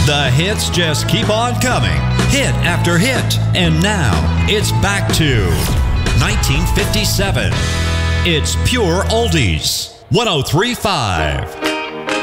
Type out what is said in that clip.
The hits just keep on coming, hit after hit. And now, it's back to 1957. It's Pure Oldies, 103.5.